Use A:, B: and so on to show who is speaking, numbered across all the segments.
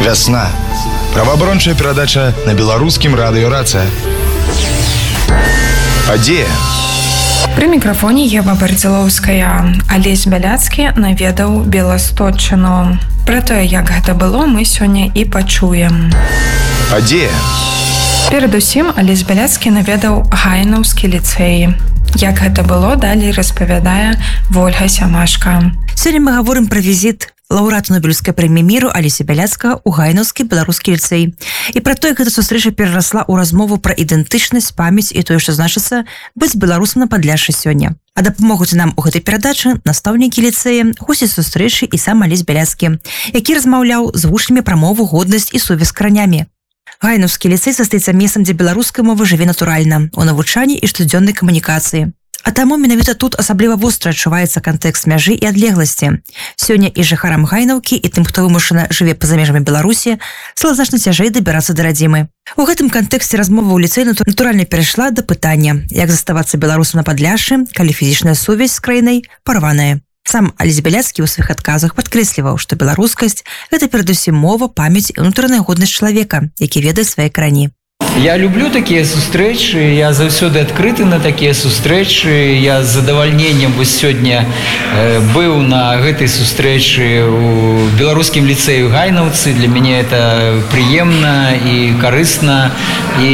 A: Вясна. Праваабарончая перадача на беларускім радыё «Рацыя». Падзея.
B: Пры мікрафоне Ева Бардзілоўская. Алесь Бяляцкі наведаў Беластотчыну. Пра тое, як гэта было, мы сёння і пачуем.
A: Падзея.
B: Перадусім, Алесь Бяляцкі наведаў Гайнаўскі ліцэй. Як гэта было, далей распавядае Вольга Сямашка.
C: Сёння мы гаворым пра візіт лаўрэата Нобелеўскай прэміі міру Алеся Бяляцкага ў Гайнаўскі беларускі ліцэй. І пра тое, гэта сустрэча перарасла ў размову пра ідэнтычнасць, памяць і тое, што значыцца быць беларусам на Падляшшы сёння. А дапамогуць нам у гэтай перадачы настаўнікі ліцэя, госці сустрэчы і сам Алесь Бяляцкі, які размаўляў з вучнямі пра мову, годнасць і сувязь з каранямі. Гайнаўскі ліцэй застаецца месцам, дзе беларуская мова жыве натуральна, у навучанні і штодзённай камунікацыі. А таму менавіта тут асабліва востра адчуваецца кантэкст мяжы і адлегласці. Сёння і жыхарам Гайнаўкі, і тым, хто вымушана жыве па-за межамі Беларусі, стала значна цяжэй дабірацца да радзімы. У гэтым кантэксце размова ў ліцэі натуральна перайшла да пытання, як заставацца беларусам на Падляшшы, калі фізічная сувязь з краінай парваная. Сам Алесь Бяляцкі ў сваіх адказах падкрэсліваў, што беларускасць – гэта перадусім мова, памяць і ўнутраная годнасць чалавека, які ведае свае карані.
D: Я люблю такія сустрэчы, я заўсёды адкрыты на такія сустрэчы. Я з задавальненнем вось сёння быў на гэтай сустрэчы у беларускім ліцэі ў Гайнаўцы. Для мяне это прыемна і карысна. І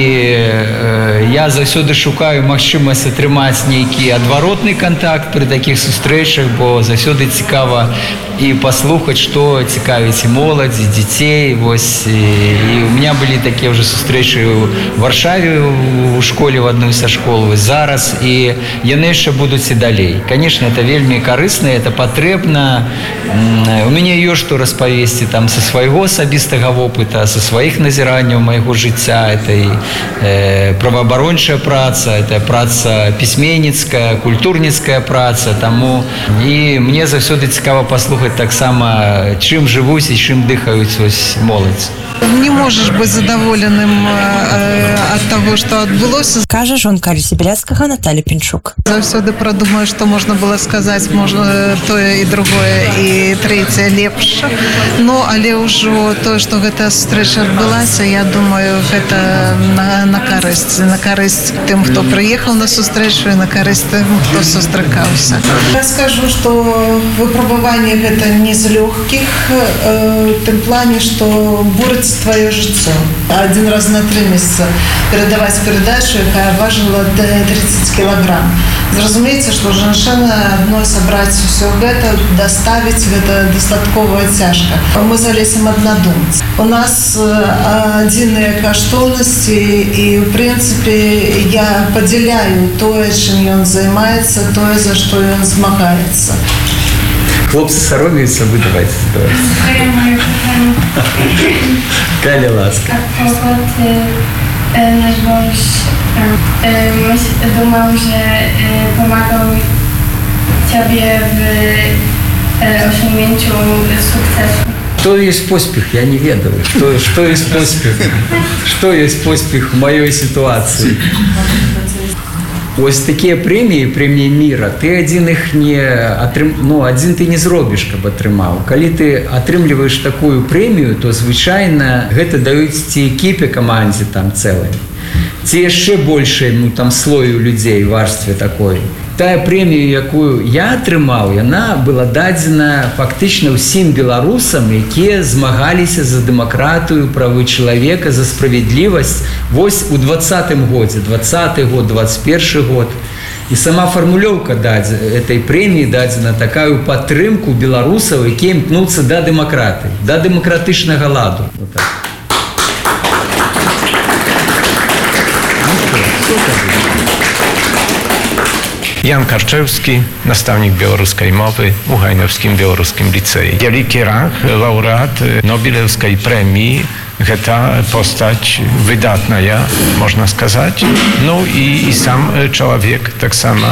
D: я заўсёды шукаю магчымасць атрымаць нейкі адваротны кантакт пры такіх сустрэчах, бо заўсёды цікава і паслухаць, што цікавіць і моладзь, і дзяцей. Вось. І у меня былі такія ўжо сустрэчы в Варшаве у школе в одной са школ зараз, і яны яшчэ будуць і далей. Конечно, это вельмі карысна, это патрэбна. У мяне ёсць што распавесці там са свайго асабістага вопыта, са сваіх назіранняў майго жыцця. Это і праваабарончая праца, это праца пісьменніцкая, культурніцкая праца. Таму і мне заўсёды цікава паслухаць таксама, чым жывуць і чым дыхаюць вось моладзь.
E: Не можешь быть задоволенным от того, что отбылось.
C: Кажа жонка Алеся Бяляцкага Наталья Пінчук.
E: Заўсёды прадумаю, что можно было сказать, можно тое і другое, і трэцяе лепш. Ну, але ўжо тое, што гэтая сустрэча адбылася, я думаю, гэта на карысць тым, хто прыехаў на сустрэчу, і на карысць тым, хто сустракаўся. Я скажу, что выпрабаванне гэта не з лёгкіх, в тым плане, что бурыць твоё жыццё. Один раз на 3 месяца перадаваць перадачу, якая важыла 30 килограмм. Зразумееце, што жанчына адной сабраць усё гэта, даставіць гэта дастаткова цяжка. Мы з Алесем аднадумцы. У нас адзіныя каштоўнасці, і в прынцыпе я падзяляю тое, чым ён займаецца, тое, за што ён змагаецца.
D: Хлопцы саромеюцца, вы давайте. Каля ласка.
F: Nasz mąż думał, że pomagał Ciebie w osiągnięciu sukcesu.
D: Что есть поспех? Я не ведаю. Что есть поспех? Что есть поспех в моей ситуации? Ось такія прэміі міра, ты адзін іх не адзін ты не зробіш, каб атрымаў. Калі ты атрымліваеш такую прэмію, то звычайна гэта даюць ці экіпе, камандзе там цэлай, ці яшчэ большай там слою людзей, варстве такой. Тая прэмія, якую я атрымаў, яна была дадзена фактычна ўсім беларусам, якія змагаліся за дэмакратыю, правы чалавека, за справядлівасць вось у 20-м годзе, 20-й год, 21-й год. І сама фармулёўка этой прэміі дадзена такую падтрымку беларусаў, якія імкнуцца да дэмакратыі, да дэмакратычнага ладу. Вот так.
G: Jan Karczewski, nastawnik białoruskiej mowy u Gajnowskim Białoruskim Licei. Wielki rang, laureat Nobelewskiej premii, ta postać wydatna, można сказать. No i sam człowiek tak samo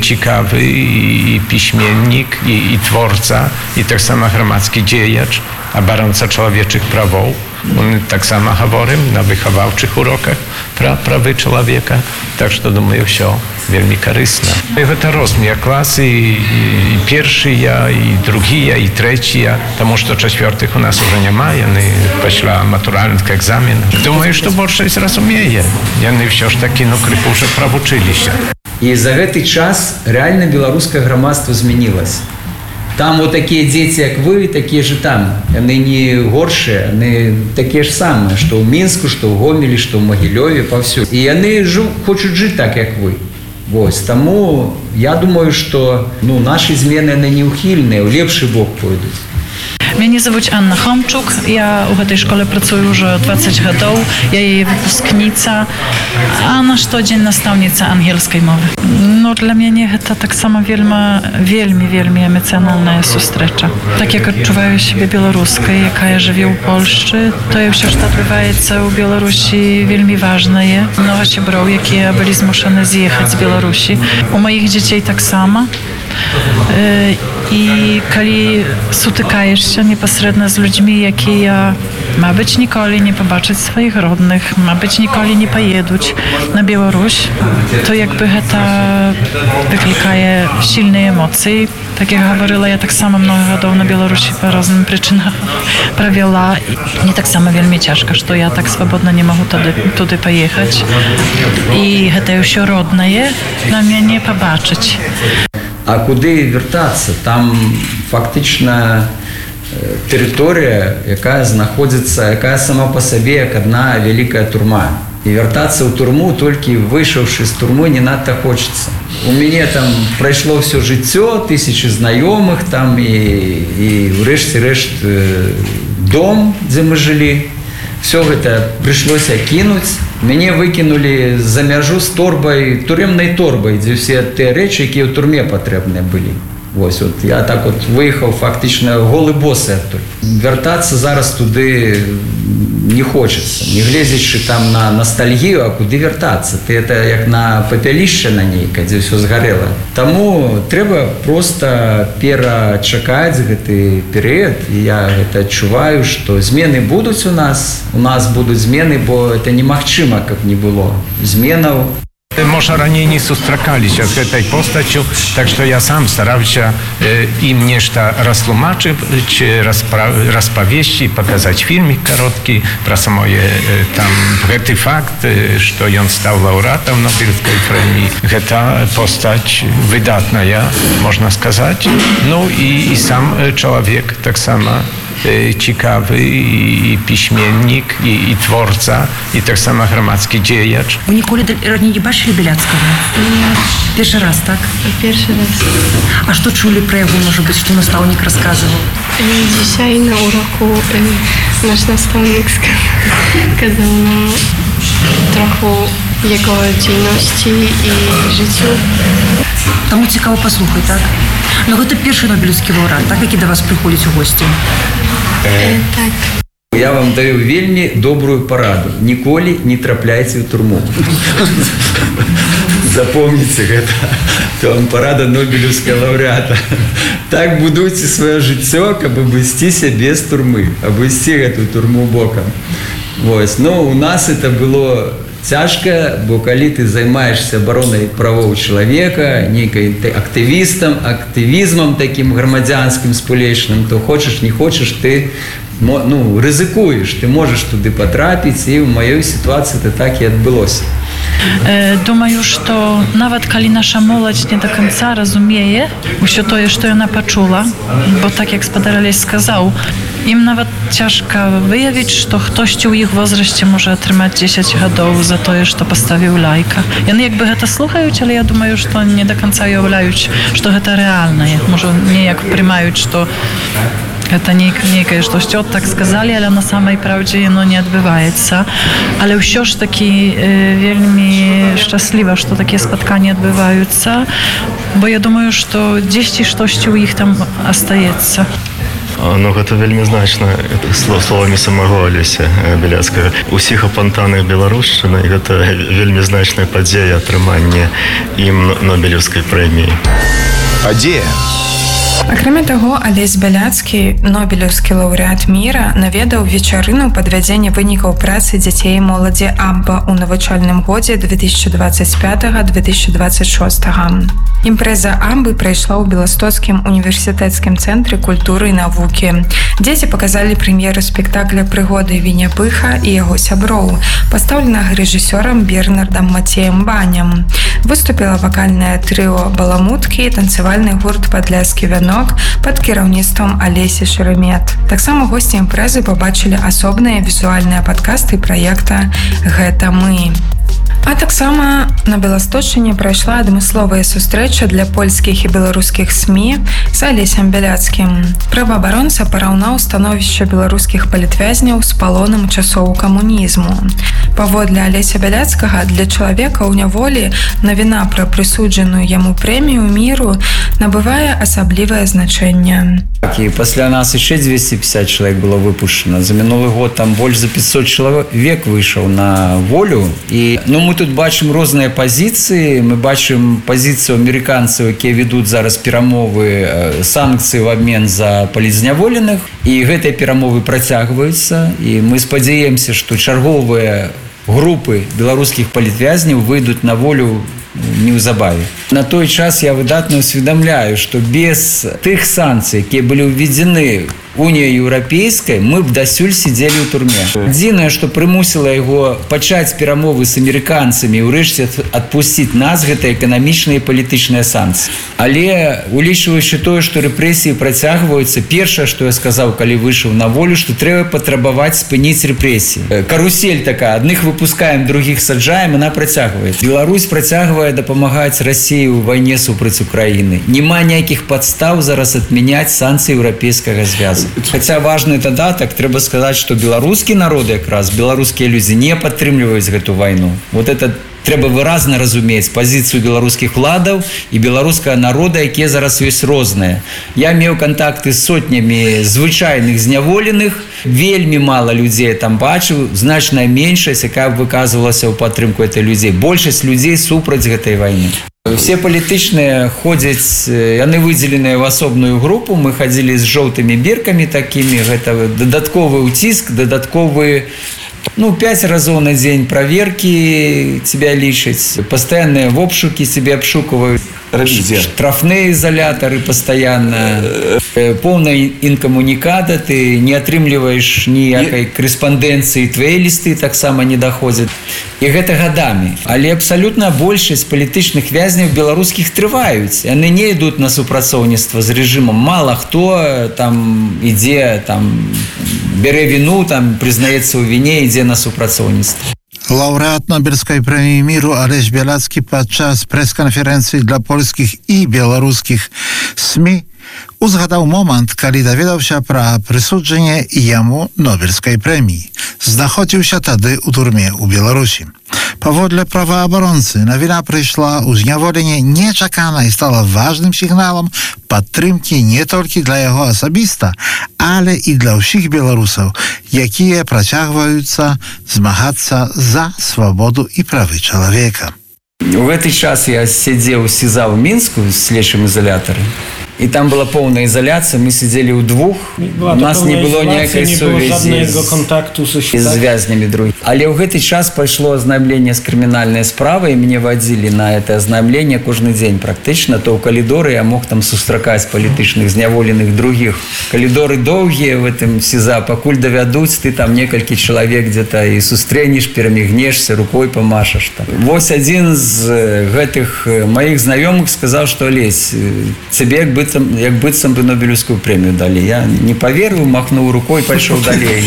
G: ciekawy, i piśmiennik, i twórca, i tak samo gromadzki dziejacz. абаронца чалавечых правоў. Он таксама гаворым на выхаваўчых уроках пра правы чалавека. Так што, думаю, ўсё вельмі карысна. І гэта розныя класы, і першыя, і другія, і трэція, таму што чацвёртых у нас уже няма, яны пасля матуральных экзаменаў. Думаю, што большасць разумее. Яны ўсё ж такі, крыху ўжо правучыліся.
D: І за гэты час реально беларускае грамадства змянілася. Там вот такія дзеці, як вы, такія же там. Яны не горшыя, яны такія ж самыя, што ў Мінску, што ў Гомелі, што ў Магілёве, паўсюль. І яны хочуць жыць так, як вы. Вось, таму я думаю, што нашы змены яны неўхільныя, ў лепшы бок пойдуць.
H: Мяне зовут Анна Хомчук, я ў гэтай школе працую ўжо 20 гадоў, я яе выпускніца, а на штодзень настаўніца ангельскай мовы. Для мяне гэта таксама вельмі эмацыянальная сустрэча. Так як адчуваю сябе беларускай, якая жыве ў Польшчы, тое ўсё, што адбываецца ў Беларусі, вельмі важнае. Многа сяброў, якія былі змушаны з'ехаць з Беларусі. У маіх дзяцей таксама. І калі сутыкаешся непасрэдна з людзьмі, якія, мабыць, ніколі не пабачаць сваіх родных, мабыць, ніколі не паедуць на Беларусь, то якby гэта выклікае сильныя эмоцыі. Так як гаварыла, я таксама многа гадоў на Беларусі па розным прычынам правяла. Мне таксама вельмі цяжка, што я так свабодна не магу туды паехаць. І гэта ўсё роднае на мяне пабачыць.
D: А куды вяртацца? Там фактычна тэрыторыя, якая знаходзіцца, якая сама па сабе як адна вялікая турма. І вяртацца ў турму, толькі выйшаўшы з турмы, не надта хочацца. У мяне там прайшло ўсё жыццё, тысячы знаёмых там і ўрэшце рэшт дом, дзе мы жылі. Все гэта прыйшлося кінуць. Мяне выкінулі за мяжу з торбай, турэмнай торбай, дзе ўсе тыя рэчы, якія ў турме патрэбныя былі. Вось, я так выехаў фактычна голы босы адтуль. Вяртацца зараз туды не хочацца, не гледзячы там на ностальгію, а куды вяртацца. Ты это як на папялішча на нейкае, дзе ўсё згарэла. Таму трэба проста перачакаць гэты перыяд. І я гэта адчуваю, што змены будуць у нас будуць змены, бо это немагчыма, каб не было зменаў.
G: Можа, раней не сустракаліся з гэтай постаццю, так што я сам стараўся ім нешта растлумачыць, распавесці, паказаць фільмік кароткі пра самое там гэты факт, што ён стаў лаўрэатам Нобелевскай прэміі. Гэта постаць выдатная, можна сказаць. І сам чалавек таксама цікавы, і пісьменнік, і творца, і таксама грамадскі дзеяч.
C: Вы ніколі раней не бачылі Беляцкага?
F: Нет.
C: Першы раз, так?
F: Первый раз.
C: А што чулі пра яго, можа быць, што настаўнік расказваў?
F: Dzisiaj na uroku nasz nastavnik kazał nam trochę jego dzielności i życiu.
C: Таму цікава паслухаць, так? Гэта першы нобелевскі лаўрэат, так, які да вас прыходзіць у госці?
F: Так.
D: Я вам даю вельмі добрую параду. Ніколі не трапляйце ў турму. Запомніце гэта. То вам парада нобелевскага лаўрэата. Так будуйце сваё жыццё, каб абысціся без турмы, абысці гэту турму бокам. Вось. У нас это было цяжка, бо калі ты займаешься абаронай правоў чалавека, нейкай актывізмам такім грамадзянскім спалечным, то хочаш, не хочаш, ты рызыкуеш, ты можаш туды патрапіць, і ў маёй сітуацыі это так і адбылося.
H: Думаю, што нават калі наша моладзь не до канца разумее ўсё тое, што яна пачула, бо так як спадар Алесь сказаў, ім нават цяжка выявіць, што хтосьці ў іх возрасце можа атрымаць 10 гадоў за тое, што паставіў лайка. Яны як бы гэта слухаюць, але я думаю, што не до канца уяўляюць, што гэта рэальнае. Можа, неяк прымаюць, што гэта нейкае штосьці, так сказалі, але на самай праўдзе яно не адбываецца. Але ўсё ж такі вельмі шчасліва, што такія спатканні адбываюцца, бо я думаю, што дзесьці штосьці ў іх там астаецца.
I: Гэта вельмі значна словамі самого Алеся Беляцкага. Усіх апантаных беларушчыны, гэта вельмі значная падзея атрымання ім Нобелевскай прэміі.
A: Падзея.
B: Акрамя таго, Алесь Бяляцкі, нобелеўскі лаўрэат міра, наведаў вечарыну падвядзення вынікаў працы дзяцей і моладзі АББА ў навучальным годзе 2025-2026. Імпрэза АББА прайшла ў Беластоцкім універсітэцкім цэнтры культуры і навукі. Дзеці паказалі прэм'еру спектакля «Прыгоды Віня Пыха і яго сяброў», пастаўленага рэжысёрам Бернардам Мацеем Баням. Выступіла вакальнае трыо «Баламуткі» і танцавальны гурт «Падляскі вянок» пад кіраўніцтвам Алесі Шеремет. Таксама госці імпрэзы пабачылі асобныя візуальныя падкасты праекта «Гэта мы». А таксама на Беласточыне прайшла адмысловая сустрэча для польскіх і беларускіх СМІ з Алесем Бяляцкім. Праваабаронца параўнаў становішча беларускіх палітвязняў з палонам часоў камунізму. Паводле Алеся Бяляцкага, для чалавека ў няволі навіна пра прысуджаную яму прэмію міру набывае асаблівае значэнне.
D: И после нас еще 250 человек было выпущено. За минулый год там больше за 500 человек вышел на волю. И, мы тут бачим разные позиции. Мы бачим позицию американцев, которые ведут зараз перамовы санкции в обмен за палізняволеных. И гэтыя перамовы протягиваются. И мы спадзяемся, что чарговые группы белорусских палітвязняў выйдут на волю неўзабаве. На той час я выдатна усведомляю, что без тых санкций, которые были введены Унией Европейской, мы бы досюль сидели в турме. Единое, что примусило его почать перамовы с американцами и урэшце отпустить нас, это экономичные и политичные санкции. Але, улічваючы тое, что репрессии протягиваются, первое, что я сказал, когда вышел на волю, что треба потребовать спынить репрессии. Карусель такая, одних выпускаем, других саджаем, она протягивается. Беларусь протягивает допомагать России в войне супраць Украины. Нема никаких подстав зараз отменять санкции Европейского Звяза. Хотя важный додаток, треба сказать, что белорусские народы, как раз белорусские люди, не подтрымліваюць эту войну. Вот это треба выразна разумець позицию белорусских владов и белорусского народа, якія зараз ёсць розныя. Я имел контакты с сотнями звычайных зняволеных, вельмі мало людей там бачыў, значная меньшасць, якая выказывалася ў падтрымку этой людей. Большасць людей супраць гэтай войны. Все политичные ходят, они выделены в особную группу, мы ходили с желтыми бирками такими, это додатковый утиск, додатковые, 5 разов на день проверки тебя лічаць, постоянные обшуки тебя обшукивают, штрафные изоляторы постоянно, полная инкоммуникада, ты не атрымліваешь ніякай корреспонденции, твои листы так само не доходят. И это годами. Але абсолютно большасць палітычных вязняў беларускіх трываюць. Яны не идут на супрацоўніцтва з режимом. Мало кто там ідзе, бере вину, признаецца ў вине, ідзе на супрацоўніцтва.
J: Лауреат Нобелевской премии миру Алесь Бяляцкі подчас пресс-конференции для польских и белорусских СМИ узгадаў момант, калі даведаўся пра прысуджанне яму Нобелевской премии. Знаходзіўся тады ў турме ў Беларусі. Паводле праваабаронцы, навіна прыйшла ў зняволенне нечакана і стала важным сігналам падтрымкі не толькі для яго асабіста, але і для ўсіх беларусаў, якія працягваюцца змагацца за свабоду і правы чалавека.
D: В гэты час я сидел в СИЗА в Минску в следчым изоляторе. И там была полная изоляция, мы сидели удвух, у нас не было никакой совести с вязнями других. Але в этот час пошло ознайомление с криминальной справой, и меня водили на это ознайомление каждый день практично, то в коридоры я мог там сустракать политичных зняволенных других. Коридоры долгие в этом СИЗА, покуль доведуць, ты там несколько человек где-то и сустрэнешь, перемигнешься, рукой помашешь. Вот один из этих моих знакомых сказал, что Олесь, тебе як быццам бы Нобелевскую премию дали. Я не поверил, махнул рукой, пошел далей.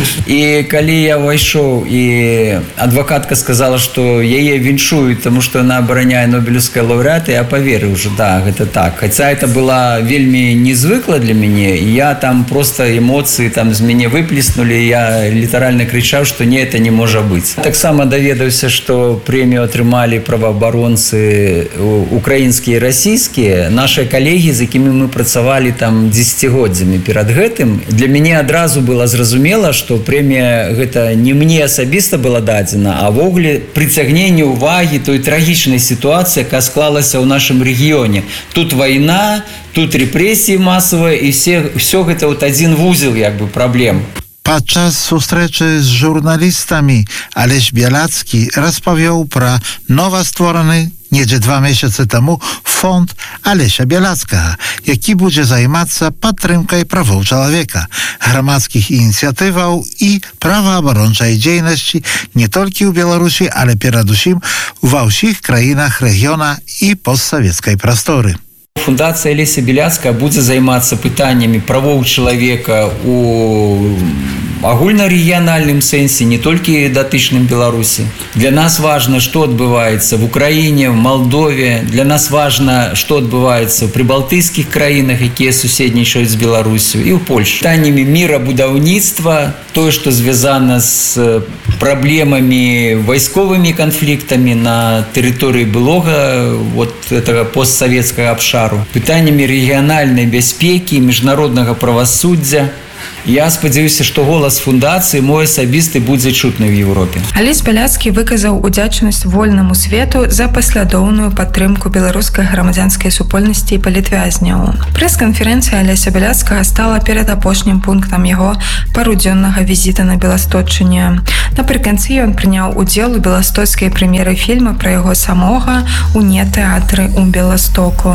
D: И коли я вошел, и адвокатка сказала, что яе віншуют, потому что она обороняет Нобелевского лауреата, я поверил уже, да, это так. Хотя это было вельми незвыкло для меня, и я там просто эмоции там из меня выплеснули, и я литерально кричал, что нет, это не может быть. Так само доведался, что премию отрымали правооборонцы украинские и российские. Наши коллеги з якімі мы працавалі там дзесяцігоддзямі перад гэтым. Для мяне адразу было зразумела, што прэмія гэта не мне асабіста была дадзена, а ввогуле прыцягненне ўвагі той трагічнай сітуацыі, якая склалася ў нашым рэгіёне. Тут вайна, тут рэпрэсіі масавыя, і все гэта вот адзін вузел як бы праблем.
J: Падчас сустрэчы з журналістамі Алесь Бялацкі распавёў пра новаствораны недзе 2 месяцы таму фонд Алеся Бялацкага, які будзе займацца падтрымкай правоў чалавека, грамадскіх ініцыятываў і праваабарончай дзейнасці не толькі ў Беларусі, але перадусім ва ўсіх краінах рэгіёна і постсавецкай прасторы.
D: Фундацыя Алеся Бялацкага будзе займацца пытаннямі правоў чалавека у агульнарэгіянальным сэнсе, не толькі датычным Беларусі. Для нас важна, што адбываецца в Украіне, в Молдове. Для нас важна, што адбываецца ў прыбалтыйскіх краінах, якія суседнічаюць з Беларусю, і ў Польшы. Пытаннямі мірабудаўніцтва, тое, што звязана з праблемамі вайсковымі канфліктамі на тэрыторыі былога вот этого постсавецкага абшару. Пытаннямі рэгіянальнай бяспекі, міжнароднага правасуддзя. Я спадзяюся, што голас фундацыі мой асабісты будзе чутны ў Еўропе.
B: Алесь Бялацкі выказаў удзячнасць вольнаму свету за паслядоўную падтрымку беларускай грамадзянскай супольнасці і палітвязняў. Прэс-канферэнцыя Алеся Бялацкага стала перадапошнім пунктам яго парудзённага візіта на Беласточчыне. Напрыканцы ён прыняў удзел у беластоцкай прэм'еры фільма пра яго самога ў нетэатры ў Беластоку.